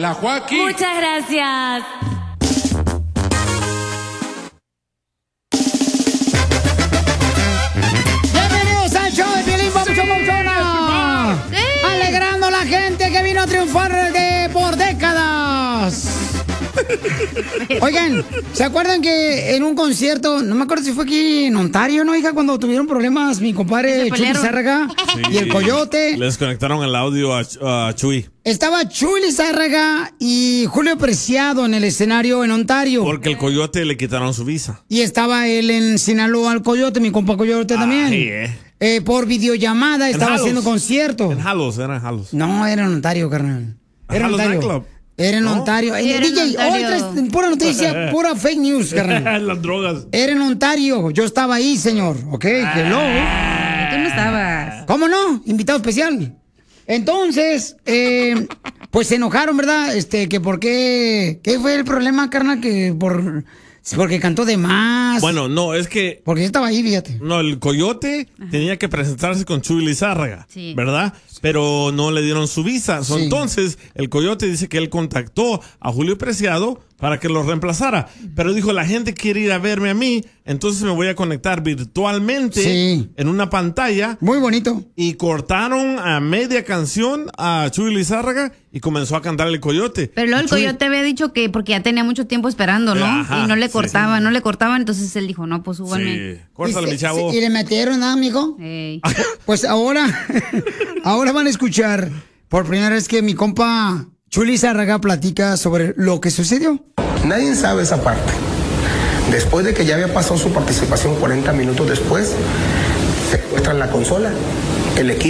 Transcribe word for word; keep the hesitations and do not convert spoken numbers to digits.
la Joaquín. Muchas gracias. Bienvenidos al show de Piolín, Papuchón, Papuchona. Sí. Alegrando a la gente que vino a triunfar de por décadas. Oigan, ¿se acuerdan que en un concierto, no me acuerdo si fue aquí en Ontario, ¿no, hija? Cuando tuvieron problemas mi compadre Chuy Lizárraga Sí, y el Coyote. Les conectaron el audio a, a Chuy. Estaba Chuy Lizárraga y Julio Preciado en el escenario en Ontario. Porque el Coyote le quitaron su visa. Y estaba él en Sinaloa, el Coyote, mi compa Coyote también. Ay, eh. Eh, por videollamada En estaba Halos. haciendo concierto. En Halos, era en Halos. No, era en Ontario, carnal. Era en Halos Ontario. Nightclub. Era en ¿No? Ontario. Sí, Eh, era en D J, Ontario. hoy traes pura noticia, pura fake news, carnal. Las drogas. Era en Ontario. Yo estaba ahí, señor. ¿Ok? Hello. Tú no estabas. ¿Cómo no? Invitado especial. Entonces, eh, pues se enojaron, ¿verdad? Este, que por qué... ¿Qué fue el problema, carnal? Que por... Porque cantó de más. Bueno, no, es que... Porque yo estaba ahí, fíjate. No, el Coyote tenía que presentarse con Chuy Lizárraga, Sí. ¿verdad? Pero no le dieron su visa. So, Sí. Entonces, el Coyote dice que él contactó a Julio Preciado para que lo reemplazara. Pero dijo, la gente quiere ir a verme a mí, entonces me voy a conectar virtualmente Sí. en una pantalla. Muy bonito. Y cortaron a media canción a Chuy Lizárraga y comenzó a cantar el Coyote. Pero luego el Chuy- Coyote había dicho que porque ya tenía mucho tiempo esperando, ¿no? Ajá, y no le sí, cortaban, sí. no le cortaban, entonces él dijo, no, pues súbanme. Sí, córtale, Y mi se- chavo. se- Y le metieron, ¿ah, amigo? Ey. Pues ahora, ahora van a escuchar por primera vez que mi compa Chuy Lizárraga platica sobre lo que sucedió. Nadie sabe esa parte. Después de que ya había pasado su participación, cuarenta minutos después, secuestran la consola, el equipo.